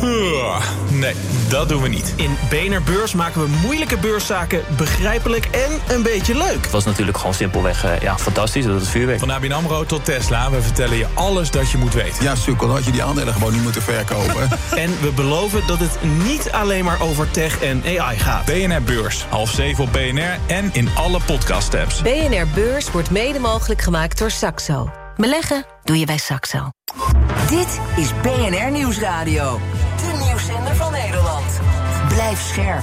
Nee, dat doen we niet. In BNR Beurs maken we moeilijke beurszaken begrijpelijk en een beetje leuk. Het was natuurlijk gewoon simpelweg fantastisch, dat het vuurwerk. Van ABN AMRO tot Tesla, we vertellen je alles dat je moet weten. Ja, sukkel, dan had je die aandelen gewoon niet moeten verkopen. En we beloven dat het niet alleen maar over tech en AI gaat. BNR Beurs, 6:30 op BNR en in alle podcast-apps. BNR Beurs wordt mede mogelijk gemaakt door Saxo. Beleggen doe je bij Saxo. Dit is BNR Nieuwsradio. De nieuwszender van Nederland. Blijf scherp.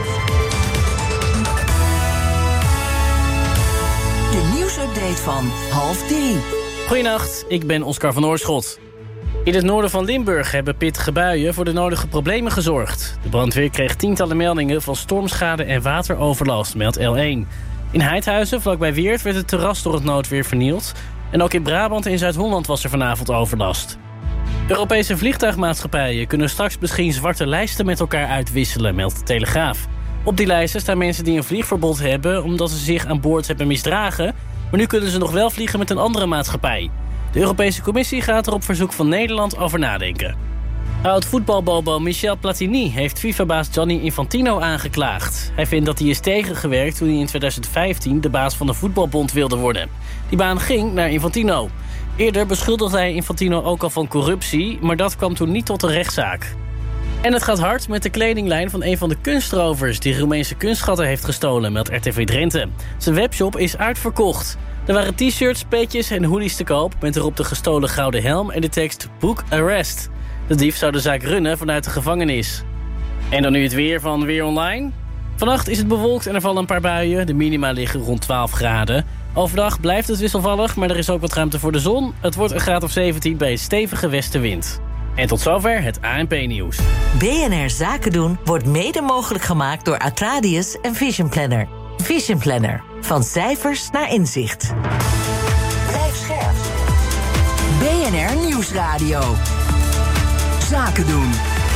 De nieuwsupdate van 2:30. Goedenacht, ik ben Oscar van Oorschot. In het noorden van Limburg hebben pittige buien voor de nodige problemen gezorgd. De brandweer kreeg tientallen meldingen van stormschade en wateroverlast, meldt L1. In Heidhuizen, vlakbij Weert, werd het terras door het noodweer vernield. En ook in Brabant en Zuid-Holland was er vanavond overlast. Europese vliegtuigmaatschappijen kunnen straks misschien zwarte lijsten met elkaar uitwisselen, meldt de Telegraaf. Op die lijsten staan mensen die een vliegverbod hebben omdat ze zich aan boord hebben misdragen, maar nu kunnen ze nog wel vliegen met een andere maatschappij. De Europese Commissie gaat er op verzoek van Nederland over nadenken. Oud-voetbalbobo Michel Platini heeft FIFA-baas Gianni Infantino aangeklaagd. Hij vindt dat hij is tegengewerkt toen hij in 2015 de baas van de voetbalbond wilde worden. Die baan ging naar Infantino. Eerder beschuldigde hij Infantino ook al van corruptie, maar dat kwam toen niet tot een rechtszaak. En het gaat hard met de kledinglijn van een van de kunstrovers die Roemeense kunstschatten heeft gestolen, meldt RTV Drenthe. Zijn webshop is uitverkocht. Er waren t-shirts, petjes en hoodies te koop met erop de gestolen gouden helm en de tekst Book Arrest. De dief zou de zaak runnen vanuit de gevangenis. En dan nu het weer van Weer Online. Vannacht is het bewolkt en er vallen een paar buien. De minima liggen rond 12 graden. Overdag blijft het wisselvallig, maar er is ook wat ruimte voor de zon. Het wordt een graad of 17 bij een stevige westenwind. En tot zover het ANP-nieuws. BNR Zaken doen wordt mede mogelijk gemaakt door Atradius en Vision Planner. Vision Planner. Van cijfers naar inzicht. Blijf scherp. BNR Nieuwsradio. Zaken doen.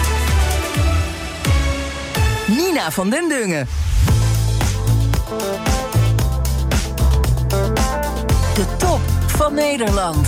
Nina van den Dungen. De top van Nederland.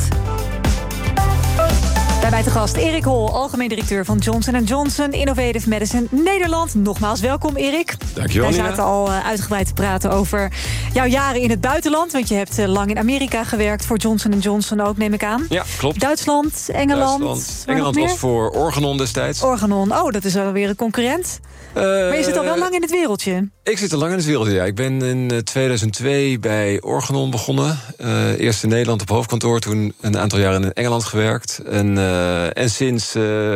Daarbij te gast Erik Hol, algemeen directeur van Johnson & Johnson Innovative Medicine Nederland. Nogmaals welkom, Erik. Dankjewel, Wij Nina. zaten al uitgebreid te praten over jouw jaren in het buitenland. Want je hebt lang in Amerika gewerkt voor Johnson & Johnson ook, neem ik aan. Ja, klopt. Duitsland, Engeland. Engeland was voor Organon destijds. Organon, dat is alweer een concurrent. Maar je zit al wel lang in het wereldje. Ik zit al lang in het wereldje, ja. Ik ben in 2002 bij Organon begonnen. Eerst in Nederland op hoofdkantoor, toen een aantal jaren in Engeland gewerkt. En sinds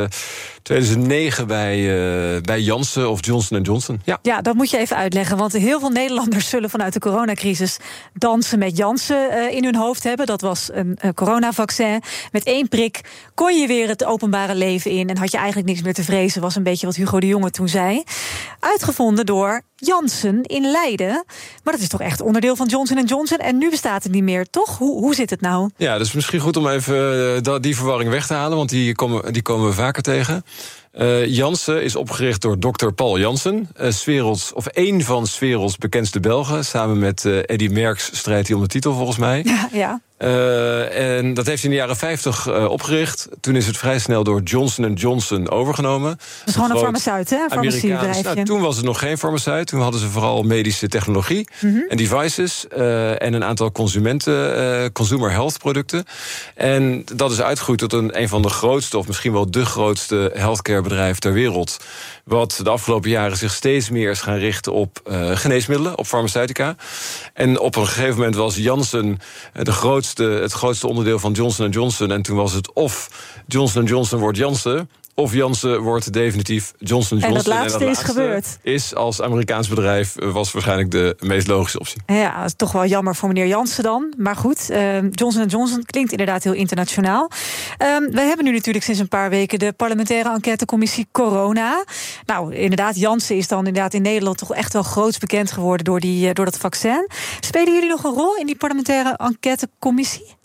2009 bij Janssen of Johnson & Johnson. Ja, dat moet je even uitleggen. Want heel veel Nederlanders zullen vanuit de coronacrisis dansen met Janssen in hun hoofd hebben. Dat was een coronavaccin. Met 1 prik kon je weer het openbare leven in en had je eigenlijk niks meer te vrezen. Was een beetje wat Hugo de Jonge toen zei. Uitgevonden door Janssen in Leiden. Maar dat is toch echt onderdeel van Johnson & Johnson. En nu bestaat het niet meer, toch? Hoe zit het nou? Ja, dus misschien goed om even die verwarring weg te halen, want die komen we vaker tegen. Janssen is opgericht door Dr. Paul Janssen. Een van 's werelds bekendste Belgen. Samen met Eddy Merckx strijdt hij om de titel, volgens mij. Ja. En dat heeft hij in de jaren 50 opgericht. Toen is het vrij snel door Johnson & Johnson overgenomen. Dat is gewoon een farmaceut, hè? Farmaciebedrijfje. Toen was het nog geen farmaceut. Toen hadden ze vooral medische technologie en devices. En een aantal consumer health producten. En dat is uitgegroeid tot een van de grootste, of misschien wel de grootste healthcare bedrijf ter wereld. Wat de afgelopen jaren zich steeds meer is gaan richten op geneesmiddelen, op farmaceutica. En op een gegeven moment was Janssen het grootste onderdeel van Johnson & Johnson. En toen was het of Johnson & Johnson wordt Janssen, of Janssen wordt definitief Johnson & Johnson. En dat laatste is gebeurd. Is als Amerikaans bedrijf was waarschijnlijk de meest logische optie. Ja, dat is toch wel jammer voor meneer Janssen dan. Maar goed, Johnson & Johnson klinkt inderdaad heel internationaal. We hebben nu natuurlijk sinds een paar weken de parlementaire enquêtecommissie Corona. Nou, inderdaad, Janssen is dan inderdaad in Nederland toch echt wel groots bekend geworden door dat vaccin. Spelen jullie nog een rol in die parlementaire enquêtecommissie?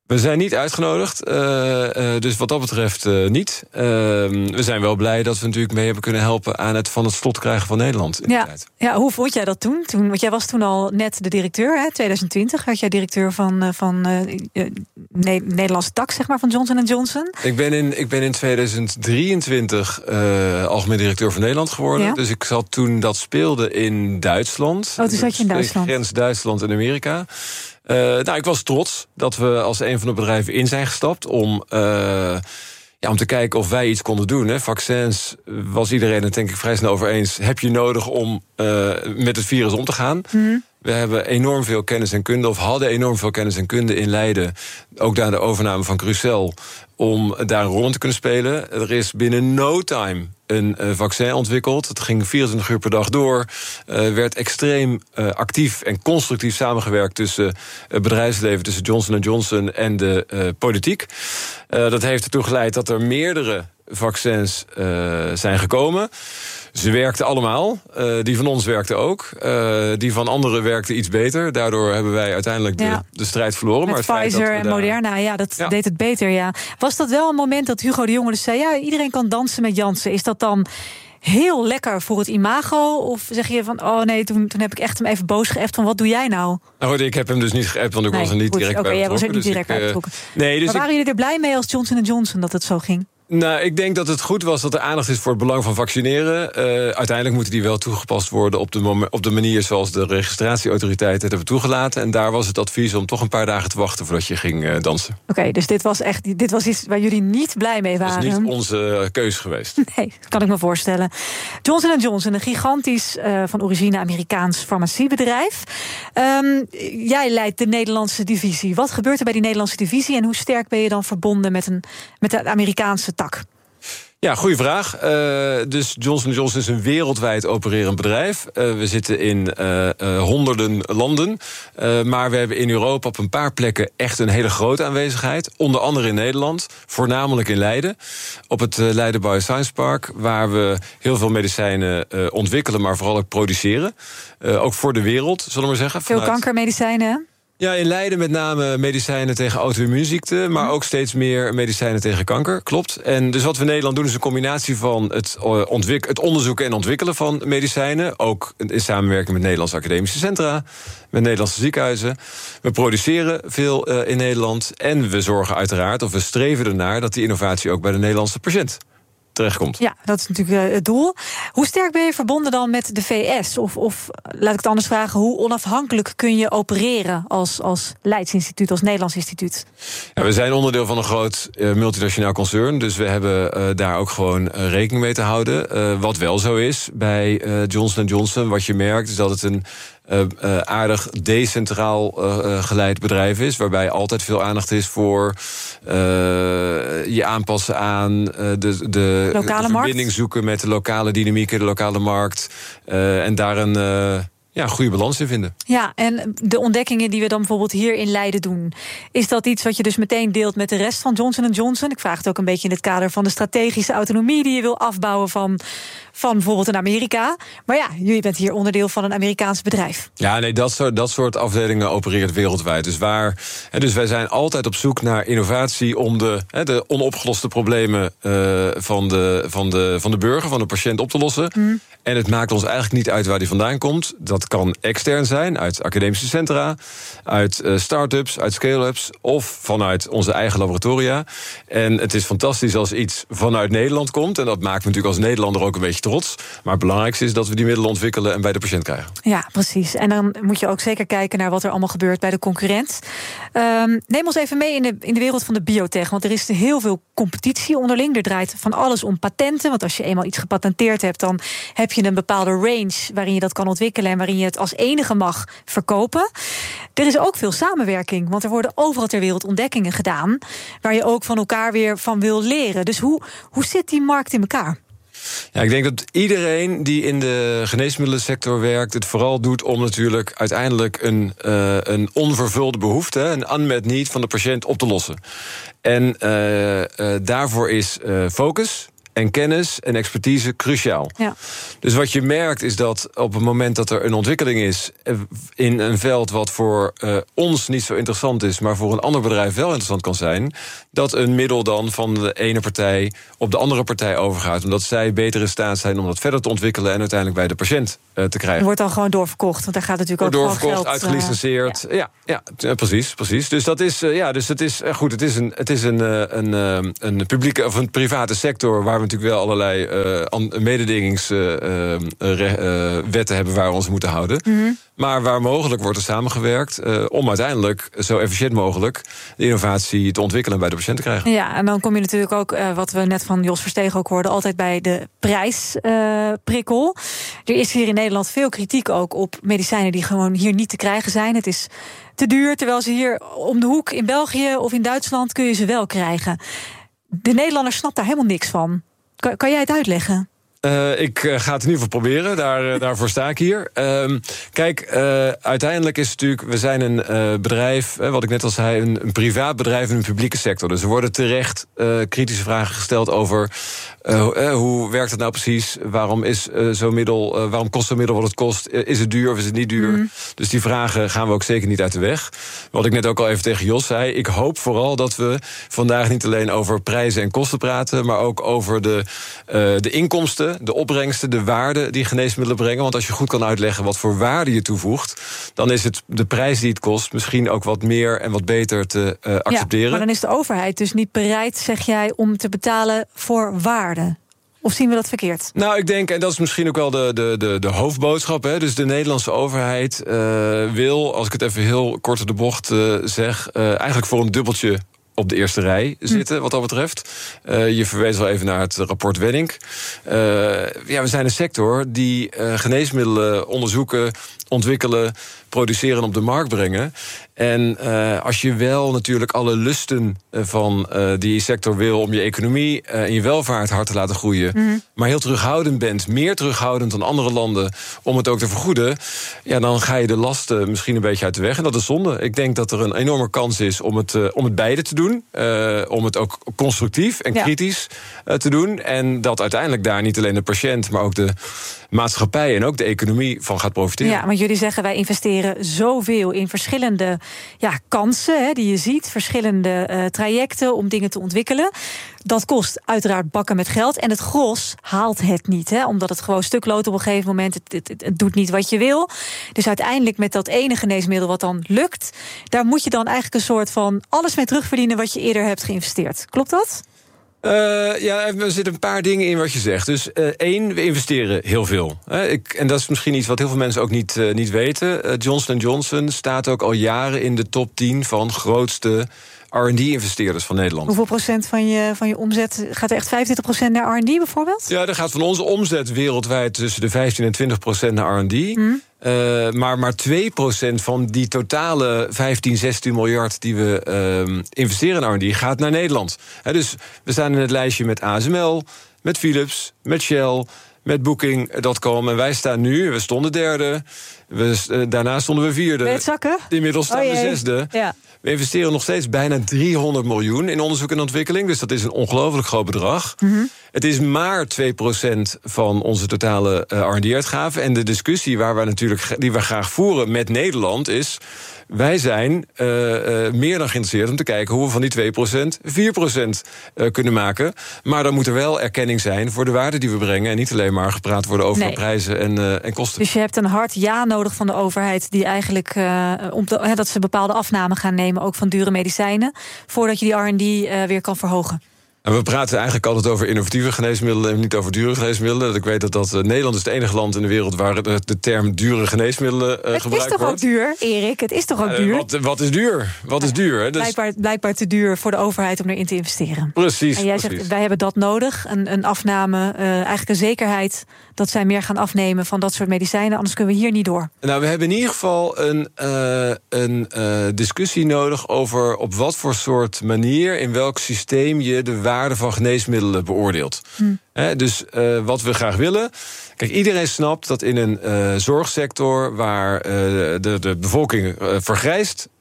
We zijn niet uitgenodigd, dus wat dat betreft niet. We zijn wel blij dat we natuurlijk mee hebben kunnen helpen aan het van het slot krijgen van Nederland. Ja, hoe vond jij dat toen? Want jij was toen al net de directeur, hè? 2020 werd jij directeur van Nederlandse tak, zeg maar, van Johnson & Johnson. Ik ben in 2023 algemeen directeur van Nederland geworden. Ja? Dus ik zat toen dat speelde in Duitsland. Oh, toen zat je in Duitsland. Grens Duitsland en Amerika. Ik was trots dat we als een van de bedrijven in zijn gestapt om te kijken of wij iets konden doen. Hè. Vaccins was iedereen het denk ik vrij snel over eens. Heb je nodig om met het virus om te gaan? Mm-hmm. We hebben enorm veel kennis en kunde, of hadden enorm veel kennis en kunde in Leiden. Ook na de overname van Crucel, om daar een rol in te kunnen spelen. Er is binnen no time een vaccin ontwikkeld. Het ging 24 uur per dag door. Werd extreem actief en constructief samengewerkt tussen het bedrijfsleven, tussen Johnson & Johnson en de politiek. Dat heeft ertoe geleid dat er meerdere vaccins zijn gekomen. Ze werkten allemaal. Die van ons werkten ook. Die van anderen werkten iets beter. Daardoor hebben wij uiteindelijk de strijd verloren. Met maar Pfizer en Moderna, dat deed het beter, ja. Was dat wel een moment dat Hugo de Jonge dus zei, ja, iedereen kan dansen met Janssen? Is dat dan heel lekker voor het imago? Of zeg je van, oh nee, toen heb ik echt hem even boos geëpt van, wat doe jij nou? Nou, ik heb hem dus niet geëpt, want ik was er niet direct bij betrokken. Jij was er niet direct bij betrokken. Maar waren jullie er blij mee als Johnson & Johnson dat het zo ging? Nou, ik denk dat het goed was dat er aandacht is voor het belang van vaccineren. Uiteindelijk moeten die wel toegepast worden op de manier zoals de registratieautoriteiten het hebben toegelaten. En daar was het advies om toch een paar dagen te wachten voordat je ging dansen. Oké, dus dit was iets waar jullie niet blij mee waren? Dat is niet onze keus geweest. Nee, dat kan ik me voorstellen. Johnson & Johnson, een gigantisch van origine Amerikaans farmaciebedrijf. Jij leidt de Nederlandse divisie. Wat gebeurt er bij die Nederlandse divisie en hoe sterk ben je dan verbonden met de Amerikaanse tak? Ja, goede vraag. Dus Johnson & Johnson is een wereldwijd opererend bedrijf. We zitten in honderden landen. Maar we hebben in Europa op een paar plekken echt een hele grote aanwezigheid. Onder andere in Nederland, voornamelijk in Leiden. Op het Leiden Bioscience Park, waar we heel veel medicijnen ontwikkelen, maar vooral ook produceren. Ook voor de wereld, zullen we maar zeggen. Veel kankermedicijnen, hè? Ja, in Leiden met name medicijnen tegen auto-immuunziekten, maar ook steeds meer medicijnen tegen kanker, klopt. En dus wat we in Nederland doen is een combinatie van het onderzoeken en ontwikkelen van medicijnen, ook in samenwerking met Nederlandse academische centra, met Nederlandse ziekenhuizen. We produceren veel in Nederland en we zorgen uiteraard, of we streven ernaar, dat die innovatie ook bij de Nederlandse patiënt terechtkomt. Ja, dat is natuurlijk het doel. Hoe sterk ben je verbonden dan met de VS? Of laat ik het anders vragen, hoe onafhankelijk kun je opereren als Leidsinstituut, als Nederlands instituut? Ja, we zijn onderdeel van een groot multinationaal concern, dus we hebben daar ook gewoon rekening mee te houden. Wat wel zo is bij Johnson & Johnson, wat je merkt, is dat het een aardig decentraal geleid bedrijf is, waarbij altijd veel aandacht is voor je aanpassen aan de verbinding zoeken met de lokale dynamieken, de lokale markt, en daar een goede balans in vinden. Ja, en de ontdekkingen die we dan bijvoorbeeld hier in Leiden doen, is dat iets wat je dus meteen deelt met de rest van Johnson & Johnson? Ik vraag het ook een beetje in het kader van de strategische autonomie die je wil afbouwen van bijvoorbeeld in Amerika. Maar ja, jullie bent hier onderdeel van een Amerikaans bedrijf. Ja, nee, dat soort afdelingen opereert wereldwijd. Dus wij zijn altijd op zoek naar innovatie om de onopgeloste problemen van de burger, van de patiënt op te lossen. Mm. En het maakt ons eigenlijk niet uit waar die vandaan komt. Dat kan extern zijn, uit academische centra, uit start-ups, uit scale-ups of vanuit onze eigen laboratoria. En het is fantastisch als iets vanuit Nederland komt. En dat maakt me natuurlijk als Nederlander ook een beetje trots. Maar het belangrijkste is dat we die middelen ontwikkelen en bij de patiënt krijgen. Ja, precies. En dan moet je ook zeker kijken naar wat er allemaal gebeurt bij de concurrent. Neem ons even mee in de wereld van de biotech. Want er is heel veel competitie onderling. Er draait van alles om patenten. Want als je eenmaal iets gepatenteerd hebt, dan heb je een bepaalde range waarin je dat kan ontwikkelen en waarin je het als enige mag verkopen. Er is ook veel samenwerking, want er worden overal ter wereld ontdekkingen gedaan waar je ook van elkaar weer van wil leren. Dus hoe zit die markt in elkaar? Ja, ik denk dat iedereen die in de geneesmiddelensector werkt het vooral doet om natuurlijk uiteindelijk een onvervulde behoefte, een unmet need van de patiënt op te lossen. En daarvoor is focus en kennis en expertise cruciaal. Ja. Dus wat je merkt is dat op het moment dat er een ontwikkeling is in een veld wat voor ons niet zo interessant is, maar voor een ander bedrijf wel interessant kan zijn, dat een middel dan van de ene partij op de andere partij overgaat, omdat zij beter in staat zijn om dat verder te ontwikkelen en uiteindelijk bij de patiënt te krijgen. Het wordt dan gewoon doorverkocht, want daar gaat natuurlijk ook doorverkocht, geld, uitgelicenseerd. Precies. Dus dat is, het is een publieke of een private sector waar we natuurlijk wel allerlei mededingingswetten hebben waar we ons moeten houden. Mm-hmm. Maar waar mogelijk wordt er samengewerkt om uiteindelijk zo efficiënt mogelijk de innovatie te ontwikkelen en bij de patiënt te krijgen. Ja, en dan kom je natuurlijk ook, wat we net van Jos Verstegen ook hoorden, altijd bij de prijsprikkel. Er is hier in Nederland veel kritiek ook op medicijnen die gewoon hier niet te krijgen zijn. Het is te duur, terwijl ze hier om de hoek in België of in Duitsland kun je ze wel krijgen. De Nederlander snapt daar helemaal niks van. Kan jij het uitleggen? Ik ga het in ieder geval proberen, daarvoor sta ik hier. Uiteindelijk is het natuurlijk, we zijn een bedrijf, wat ik net al zei, een privaat bedrijf in een publieke sector. Dus er worden terecht kritische vragen gesteld over hoe werkt het nou precies? Waarom kost zo'n middel wat het kost? Is het duur of is het niet duur? Mm. Dus die vragen gaan we ook zeker niet uit de weg. Wat ik net ook al even tegen Jos zei, ik hoop vooral dat we vandaag niet alleen over prijzen en kosten praten, maar ook over de inkomsten, de opbrengsten, de waarde die geneesmiddelen brengen. Want als je goed kan uitleggen wat voor waarde je toevoegt, dan is het de prijs die het kost misschien ook wat meer en wat beter te accepteren. Ja, maar dan is de overheid dus niet bereid, zeg jij, om te betalen voor waarde. Of zien we dat verkeerd? Nou, ik denk, en dat is misschien ook wel de hoofdboodschap, hè. Dus de Nederlandse overheid wil, als ik het even heel kort op de bocht zeg, eigenlijk voor een dubbeltje op de eerste rij zitten, wat dat betreft. Je verwees wel even naar het rapport Wenning. We zijn een sector die geneesmiddelen onderzoeken, ontwikkelen, produceren en op de markt brengen. En als je wel natuurlijk alle lusten van die sector wil om je economie en je welvaart hard te laten groeien, maar heel terughoudend bent, meer terughoudend dan andere landen, om het ook te vergoeden, ja, dan ga je de lasten misschien een beetje uit de weg. En dat is zonde. Ik denk dat er een enorme kans is om het beide te doen. Om het ook constructief en kritisch te doen. En dat uiteindelijk daar niet alleen de patiënt, maar ook de maatschappij en ook de economie van gaat profiteren. Ja, want jullie zeggen, wij investeren zoveel in verschillende kansen die je ziet, verschillende trajecten om dingen te ontwikkelen. Dat kost uiteraard bakken met geld. En het gros haalt het niet, omdat het gewoon stuk loopt op een gegeven moment. Het doet niet wat je wil. Dus uiteindelijk met dat ene geneesmiddel wat dan lukt, daar moet je dan eigenlijk een soort van alles mee terugverdienen wat je eerder hebt geïnvesteerd. Klopt dat? Er zitten een paar dingen in wat je zegt. Dus één, we investeren heel veel. En dat is misschien iets wat heel veel mensen ook niet weten. Johnson & Johnson staat ook al jaren in de top 10 van grootste R&D-investeerders van Nederland. Hoeveel procent van je omzet gaat er echt 25% naar R&D bijvoorbeeld? Ja, er gaat van onze omzet wereldwijd tussen de 15 en 20% naar R&D. Maar 2% van die totale 15, 16 miljard die we investeren in R&D gaat naar Nederland. Dus we staan in het lijstje met ASML, met Philips, met Shell, met Booking.com. En wij staan nu, we stonden derde. Daarna stonden we vierde. Met zakken? Inmiddels staan we zesde. Ja. We investeren nog steeds bijna 300 miljoen in onderzoek en ontwikkeling. Dus dat is een ongelooflijk groot bedrag. Mm-hmm. Het is maar 2% van onze totale R&D-uitgaven. En de discussie die we graag voeren met Nederland is, wij zijn meer dan geïnteresseerd om te kijken hoe we van die 2% 4% kunnen maken. Maar dan moet er wel erkenning zijn voor de waarde die we brengen en niet alleen maar gepraat worden over prijzen en kosten. Dus je hebt een hard ja nodig van de overheid die eigenlijk dat ze bepaalde afnamen gaan nemen, ook van dure medicijnen, voordat je die R&D weer kan verhogen. En we praten eigenlijk altijd over innovatieve geneesmiddelen en niet over dure geneesmiddelen. Ik weet dat Nederland is het enige land in de wereld waar de term dure geneesmiddelen gebruikt wordt. Het is toch ook duur, Erik? Het is toch ook duur? Wat is duur? Wat is duur? Hè? Dus blijkbaar te duur voor de overheid om erin te investeren. Precies. En jij zegt, wij hebben dat nodig, een afname, eigenlijk een zekerheid dat zij meer gaan afnemen van dat soort medicijnen, anders kunnen we hier niet door. Nou, we hebben in ieder geval een discussie nodig over op wat voor soort manier, in welk systeem je de waarde van geneesmiddelen beoordeelt. Dus wat we graag willen. Kijk, iedereen snapt dat in een zorgsector waar de bevolking vergrijst,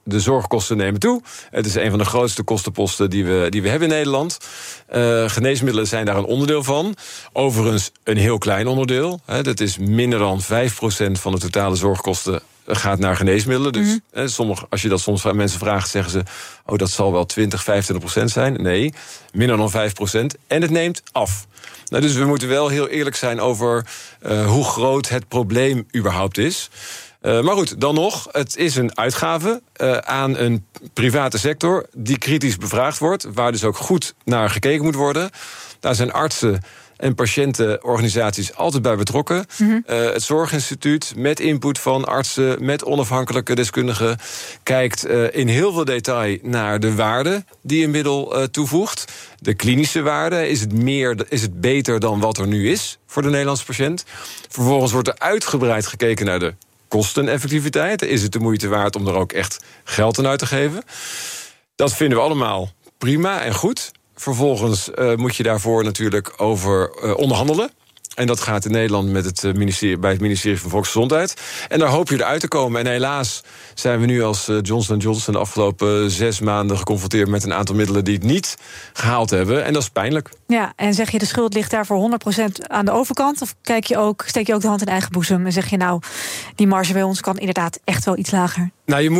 de zorgkosten nemen toe. Het is een van de grootste kostenposten die we hebben in Nederland. Geneesmiddelen zijn daar een onderdeel van. Overigens een heel klein onderdeel. Dat is minder dan 5% van de totale zorgkosten gaat naar geneesmiddelen. Dus als je dat soms aan mensen vraagt, zeggen ze, dat zal wel 20-25% zijn. Nee, minder dan 5%. En het neemt af. Dus we moeten wel heel eerlijk zijn over hoe groot het probleem überhaupt is. Maar goed, dan nog, het is een uitgave aan een private sector die kritisch bevraagd wordt, waar dus ook goed naar gekeken moet worden. Daar zijn artsen en patiëntenorganisaties altijd bij betrokken. Het Zorginstituut, met input van artsen, met onafhankelijke deskundigen, kijkt in heel veel detail naar de waarde die een middel toevoegt. De klinische waarde, is het beter dan wat er nu is voor de Nederlandse patiënt? Vervolgens wordt er uitgebreid gekeken naar de kosteneffectiviteit. Is het de moeite waard om er ook echt geld aan uit te geven? Dat vinden we allemaal prima en goed. Vervolgens moet je daarvoor natuurlijk over onderhandelen. En dat gaat in Nederland bij het ministerie van Volksgezondheid. En daar hoop je eruit te komen. En helaas zijn we nu als Johnson & Johnson de afgelopen 6 maanden geconfronteerd met een aantal middelen die het niet gehaald hebben. En dat is pijnlijk. Ja, en zeg je de schuld ligt daar voor 100% aan de overkant? Of steek je ook de hand in eigen boezem en zeg je die marge bij ons kan inderdaad echt wel iets lager? Nou, je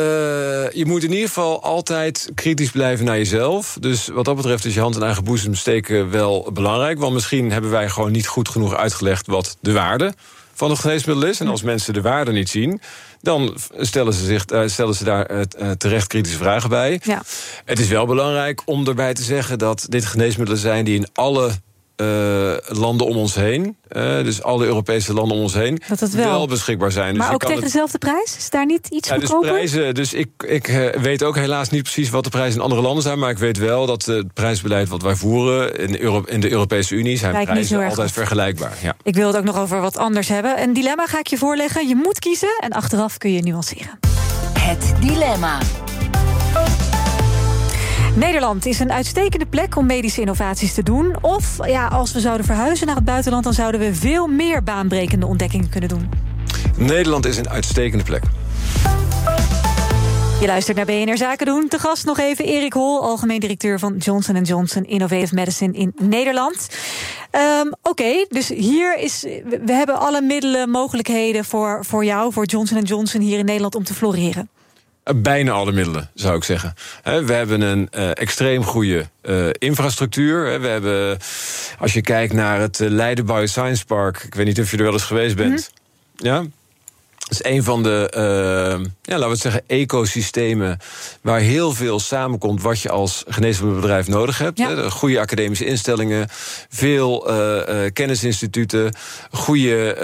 moet in ieder geval altijd kritisch blijven naar jezelf. Dus wat dat betreft is je hand in eigen boezem steken wel belangrijk. Want misschien hebben wij gewoon niet goed genoeg uitgelegd wat de waarde van het geneesmiddel is. En als mensen de waarde niet zien, dan stellen ze daar terecht kritische vragen bij. Ja. Het is wel belangrijk om erbij te zeggen dat dit geneesmiddelen zijn die in alle landen om ons heen, dus alle Europese landen om ons heen, dat het wel beschikbaar zijn. Maar dus ook tegen dezelfde prijs? Is daar niet iets goedkoper? Dus ik weet ook helaas niet precies wat de prijzen in andere landen zijn, maar ik weet wel dat het prijsbeleid wat wij voeren in de Europese Unie zijn prijzen altijd vergelijkbaar. Ja. Ik wil het ook nog over wat anders hebben. Een dilemma ga ik je voorleggen. Je moet kiezen en achteraf kun je nuanceren. Het dilemma. Nederland is een uitstekende plek om medische innovaties te doen. Of als we zouden verhuizen naar het buitenland, dan zouden we veel meer baanbrekende ontdekkingen kunnen doen. Nederland is een uitstekende plek. Je luistert naar BNR Zaken doen. Te gast nog even Erik Hol, algemeen directeur van Johnson & Johnson Innovative Medicine in Nederland. Oké, dus we hebben alle middelen, mogelijkheden voor jou, voor Johnson & Johnson hier in Nederland om te floreren. Bijna alle middelen, zou ik zeggen. We hebben een extreem goede infrastructuur. We hebben, als je kijkt naar het Leiden Bioscience Park, ik weet niet of je er wel eens geweest bent. Ja? Het is een van de, laten we het zeggen, ecosystemen waar heel veel samenkomt wat je als geneesmiddelbedrijf nodig hebt. Ja. Goede academische instellingen, veel kennisinstituten, goed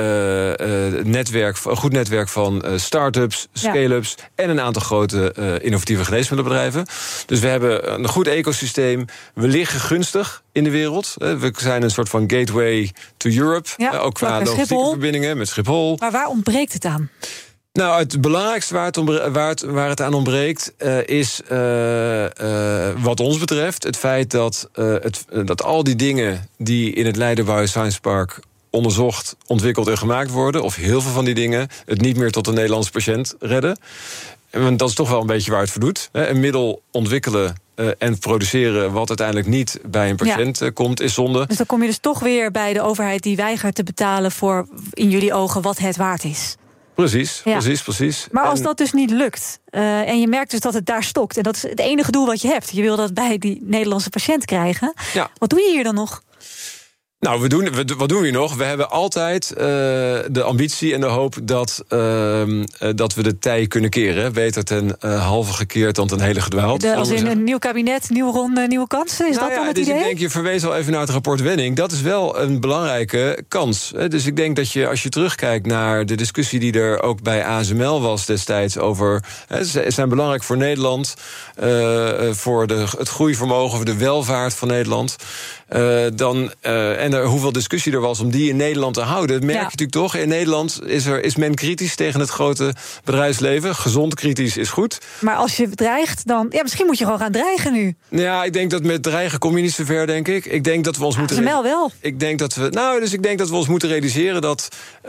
netwerk van start-ups, scale-ups en een aantal grote innovatieve geneesmiddelbedrijven. Dus we hebben een goed ecosysteem. We liggen gunstig in de wereld. We zijn een soort van gateway to Europe. Ja, ook qua logistieke verbindingen met Schiphol. Maar waar ontbreekt het aan? Nou, het belangrijkste waar het aan ontbreekt is wat ons betreft het feit dat al die dingen die in het Leiden Bioscience Park onderzocht, ontwikkeld en gemaakt worden, of heel veel van die dingen, het niet meer tot een Nederlandse patiënt redden. En dat is toch wel een beetje waar het voor doet. Een middel ontwikkelen en produceren wat uiteindelijk niet bij een patiënt komt, is zonde. Dus dan kom je dus toch weer bij de overheid die weigert te betalen voor, in jullie ogen, wat het waard is. Precies. Maar als dat dus niet lukt, en je merkt dus dat het daar stokt, en dat is het enige doel wat je hebt, je wil dat bij die Nederlandse patiënt krijgen, wat doe je hier dan nog? Nou, wat doen we hier nog? We hebben altijd de ambitie en de hoop dat we de tij kunnen keren. Beter ten halve gekeerd dan ten hele gedwaald. Als in een nieuw kabinet, nieuwe ronde, nieuwe kansen? Is dat dan het idee? Ik denk, je verwees al even naar het rapport Wenning. Dat is wel een belangrijke kans. Dus ik denk dat als je terugkijkt naar de discussie die er ook bij ASML was destijds over, ze zijn belangrijk voor Nederland, voor het groeivermogen, voor de welvaart van Nederland. En en hoeveel discussie er was om die in Nederland te houden. Dat merk je natuurlijk toch. In Nederland is men kritisch tegen het grote bedrijfsleven. Gezond kritisch is goed. Maar als je dreigt, dan... Ja, misschien moet je gewoon gaan dreigen nu. Ja, ik denk dat met dreigen kom je niet zo ver, denk ik. Ik denk dat we ons moeten... wel. Ik denk dat we ons moeten realiseren dat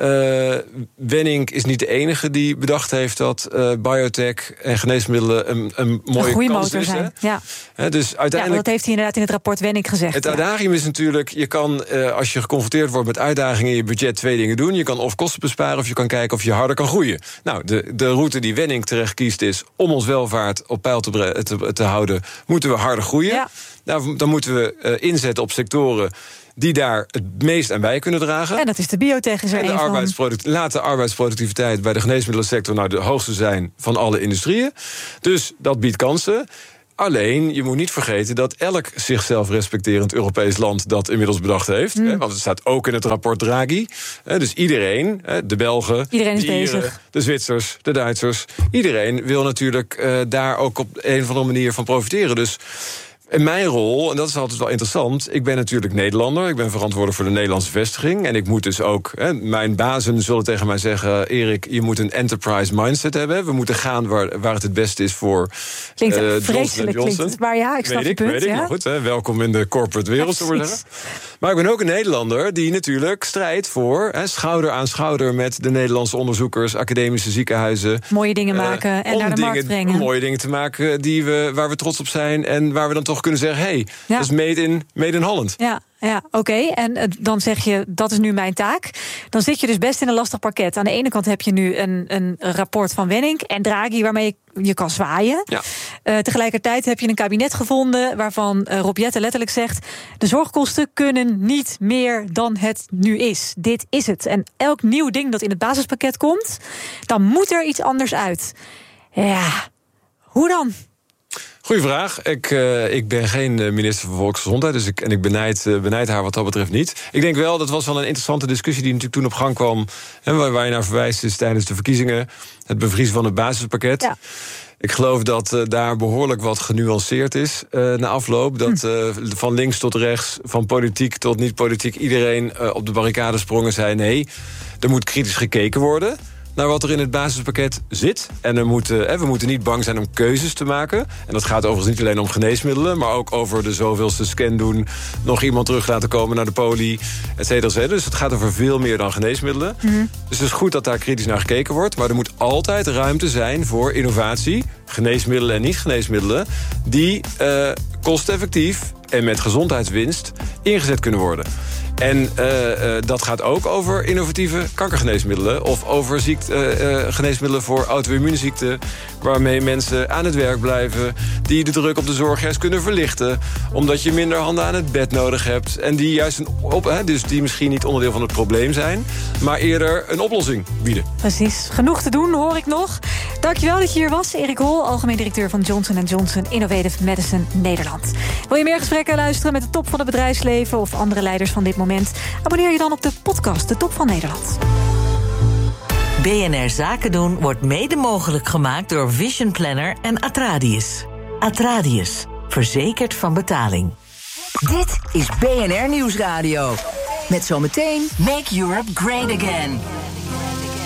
Wenning is niet de enige die bedacht heeft dat biotech en geneesmiddelen een mooie groeimotor zijn. Dus uiteindelijk, dat heeft hij inderdaad in het rapport Wenning gezegd. Het adagium is natuurlijk, je kan als je geconfronteerd wordt met uitdagingen in je budget 2 dingen doen. Je kan of kosten besparen of je kan kijken of je harder kan groeien. Nou, de route die Wenning terecht kiest is om ons welvaart op peil te houden, moeten we harder groeien. Ja. Dan moeten we inzetten op sectoren die daar het meest aan bij kunnen dragen. En dat is de biotech. Laat de arbeidsproductiviteit bij de geneesmiddelsector de hoogste zijn van alle industrieën. Dus dat biedt kansen. Alleen, je moet niet vergeten dat elk zichzelf respecterend Europees land dat inmiddels bedacht heeft. Want het staat ook in het rapport Draghi. Dus iedereen, de Belgen, iedereen is bezig. De Zwitsers, de Duitsers. Iedereen wil natuurlijk daar ook op een of andere manier van profiteren. Dus in mijn rol, en dat is altijd wel interessant, ik ben natuurlijk Nederlander, ik ben verantwoordelijk voor de Nederlandse vestiging. En ik moet dus ook, mijn bazen zullen tegen mij zeggen, Erik, je moet een enterprise mindset hebben. We moeten gaan waar het beste is voor klinkt vreselijk, klinkt. Maar ja, ik snap je punt. Weet ik, maar goed, welkom in de corporate wereld, zullen we zeggen. Maar ik ben ook een Nederlander die natuurlijk strijdt voor schouder aan schouder met de Nederlandse onderzoekers, academische ziekenhuizen. Mooie dingen maken en naar de markt brengen. Mooie dingen te maken waar we trots op zijn en waar we dan toch kunnen zeggen, dat is made in Holland. Ja, oké. En dan zeg je, dat is nu mijn taak. Dan zit je dus best in een lastig parket. Aan de ene kant heb je nu een rapport van Wenning en Draghi waarmee je kan zwaaien. Ja. Tegelijkertijd heb je een kabinet gevonden waarvan Rob Jetten letterlijk zegt, de zorgkosten kunnen niet meer dan het nu is. Dit is het. En elk nieuw ding dat in het basispakket komt, dan moet er iets anders uit. Ja, hoe dan? Goeie vraag. Ik ben geen minister van Volksgezondheid, dus ik benijd haar wat dat betreft niet. Ik denk wel, dat was wel een interessante discussie die natuurlijk toen op gang kwam, en waar je naar verwijst is tijdens de verkiezingen, het bevriezen van het basispakket. Ja. Ik geloof dat daar behoorlijk wat genuanceerd is na afloop. Dat van links tot rechts, van politiek tot niet-politiek, iedereen op de barricade sprong en zei, nee, er moet kritisch gekeken worden naar wat er in het basispakket zit. En we moeten niet bang zijn om keuzes te maken. En dat gaat overigens niet alleen om geneesmiddelen, maar ook over de zoveelste scan doen, nog iemand terug laten komen naar de poli, et cetera, et cetera. Dus het gaat over veel meer dan geneesmiddelen. Dus het is goed dat daar kritisch naar gekeken wordt, maar er moet altijd ruimte zijn voor innovatie, geneesmiddelen en niet-geneesmiddelen, die kosteneffectief en met gezondheidswinst ingezet kunnen worden. En dat gaat ook over innovatieve kankergeneesmiddelen of over geneesmiddelen voor auto-immuunziekten, waarmee mensen aan het werk blijven, die de druk op de zorg juist kunnen verlichten, omdat je minder handen aan het bed nodig hebt en die juist dus die misschien niet onderdeel van het probleem zijn, maar eerder een oplossing bieden. Precies. Genoeg te doen, hoor ik nog. Dankjewel dat je hier was. Erik Hol, algemeen directeur van Johnson & Johnson Innovative Medicine Nederland. Wil je meer gesprekken luisteren met de top van het bedrijfsleven of andere leiders van dit moment? Abonneer je dan op de podcast De Top van Nederland. BNR Zaken doen wordt mede mogelijk gemaakt door Vision Planner en Atradius. Atradius, verzekerd van betaling. Dit is BNR Nieuwsradio. Met zometeen Make Europe Great Again.